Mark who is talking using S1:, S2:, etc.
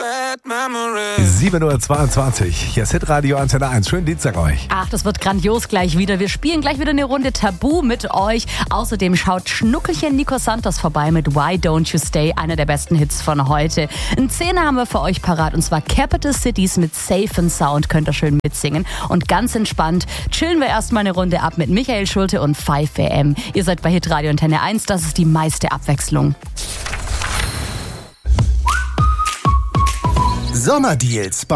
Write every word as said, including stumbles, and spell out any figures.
S1: sieben Uhr zweiundzwanzig. Hier ist Hitradio Antenne eins. Schönen Dienstag euch.
S2: Ach, das wird grandios gleich wieder. Wir spielen gleich wieder eine Runde Tabu mit euch. Außerdem schaut Schnuckelchen Nico Santos vorbei mit Why Don't You Stay, einer der besten Hits von heute. Ein Zehner haben wir für euch parat, und zwar Capital Cities mit Safe and Sound. Könnt ihr schön mitsingen. Und ganz entspannt chillen wir erstmal eine Runde ab mit Michael Schulte und five A M. Ihr seid bei Hitradio Antenne eins. Das ist die meiste Abwechslung.
S3: Sommerdeals